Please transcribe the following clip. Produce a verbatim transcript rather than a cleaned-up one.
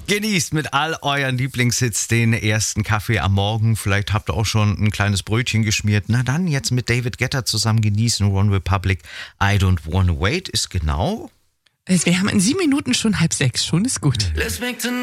Genießt mit all euren Lieblingshits den ersten Kaffee am Morgen. Vielleicht habt ihr auch schon ein kleines Brötchen geschmiert. Na dann, jetzt mit David Guetta zusammen genießen. One Republic, I Don't Wanna Wait ist genau... Wir haben in sieben Minuten schon halb sechs. Schon ist gut.